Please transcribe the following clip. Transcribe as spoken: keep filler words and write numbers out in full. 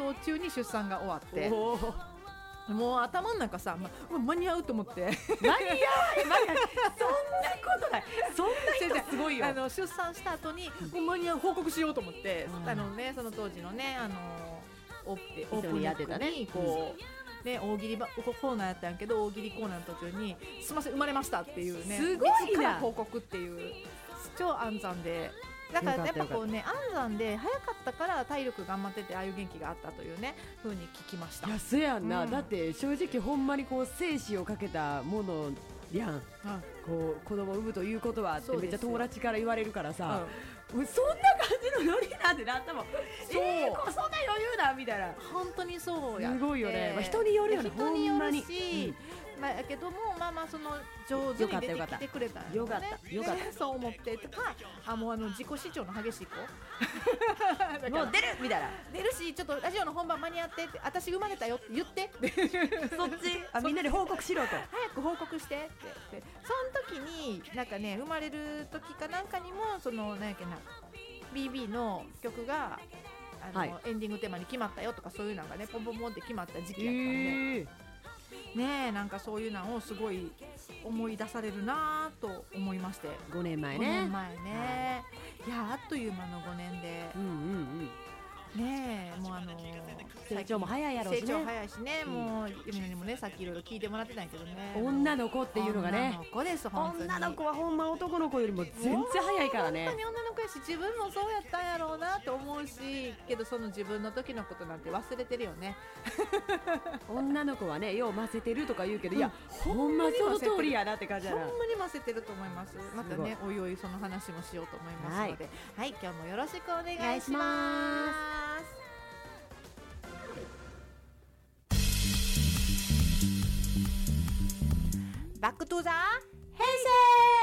動中に出産が終わっておーもう頭の中さ、ま、間に合うと思って間に合う間に合うそんなことないそんな人すごいよあの出産した後にもう間に合う報告しようと思って、うん、あのねその当時のねあのオープンやってたねこうね大喜利コーナーやったんやけど大喜利コーナーの途中にすみません生まれましたっていうねすごいな自ら報告っていう超安産でだからやっぱこうね安産で早かったから体力頑張っててああいう元気があったというね風に聞きました。 いやそうやんな、 うん、 だって正直ほんまにこう生死をかけたものやん、うん、こう子供を産むということはってめっちゃ友達から言われるからさ、うん、そんな感じのノリなんてなったもんそう、えー、こうそんな余裕だみたいな本当にそうやすごいよね、まあ、人によるよね人によるし、 うん、 まあ、やけどもまあまあその上手に出てきてくれたんよかったよかったよかった、 ね、そう思ってとかあもうあの自己主張の激しい子もう出るみたいな出るしちょっとラジオの本番間に合ってって私生まれたよって言ってそっちあみんなで報告しろと早く報告してってってその時になんかね生まれる時かなんかにもそのなんやっけな ビービー の曲があの、はい、エンディングテーマに決まったよとかそういうのがねポンポンポンって決まった時期やったんで、えーねえなんかそういうのをすごい思い出されるなと思いましてごねんまえねごねんまえね、はい、いやあっという間のごねんで、 うんうんうんねえもうあの成長も早いやろうしね成長早いしね、うん、もうゆみのにもねさっきいろいろ聞いてもらってたんやけどね女の子っていうのがね女の子です本当に女の子はほんま男の子よりも全然早いからね本当に女の子やし自分もそうやったんやろうなって思うしけどその自分の時のことなんて忘れてるよね女の子はねようませてるとか言うけど、うん、いやほんまその通りやなって感じやなほんまにませてると思いますまたねおいおいその話もしようと思いますので、はい、はい、今日もよろしくお願いしますバックトゥザ編成